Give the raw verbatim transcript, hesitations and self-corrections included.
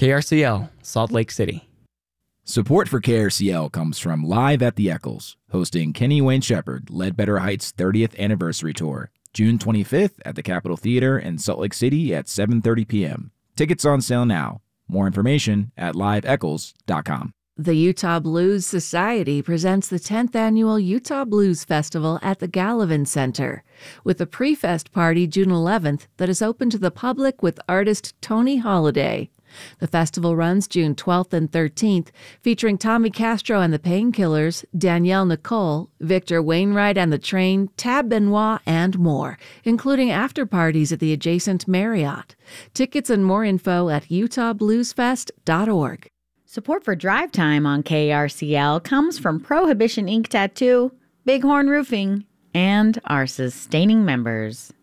K R C L, Salt Lake City. Support for K R C L comes from Live at the Eccles, hosting Kenny Wayne Shepherd, Ledbetter Heights' thirtieth Anniversary Tour, June twenty-fifth at the Capitol Theater in Salt Lake City at seven thirty p.m. Tickets on sale now. More information at live eccles dot com. The Utah Blues Society presents the tenth Annual Utah Blues Festival at the Gallivan Center, with a pre-fest party June eleventh that is open to the public with artist Tony Holiday. The festival runs June twelfth and thirteenth, featuring Tommy Castro and the Painkillers, Danielle Nicole, Victor Wainwright and the Train, Tab Benoit, and more, including after-parties at the adjacent Marriott. Tickets and more info at utah blues fest dot org. Support for Drive Time on K R C L comes from Prohibition Ink Tattoo, Bighorn Roofing, and our sustaining members.